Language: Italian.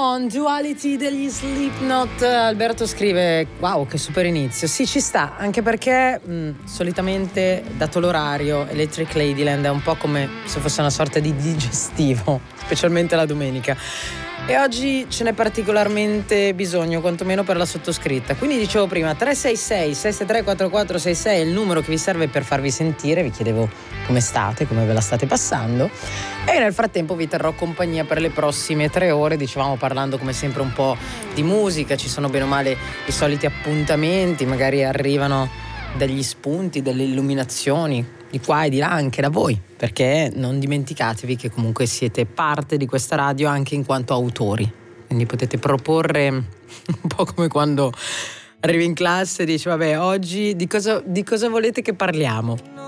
On, Duality degli Slipknot. Alberto scrive: wow, che super inizio. Sì, ci sta, anche perché solitamente, dato l'orario, Electric Ladyland è un po' come se fosse una sorta di digestivo, specialmente la domenica. E oggi ce n'è particolarmente bisogno, quantomeno per la sottoscritta. Quindi dicevo prima, 366-663-4466 è il numero che vi serve per farvi sentire. Vi chiedevo come state, come ve la state passando. E nel frattempo vi terrò compagnia per le prossime 3 ore. Dicevamo, parlando come sempre un po' di musica. Ci sono bene o male i soliti appuntamenti. Magari arrivano degli spunti, delle illuminazioni di qua e di là anche da voi, perché non dimenticatevi che comunque siete parte di questa radio anche in quanto autori, quindi potete proporre un po' come quando arrivi in classe e dici vabbè, oggi di cosa volete che parliamo,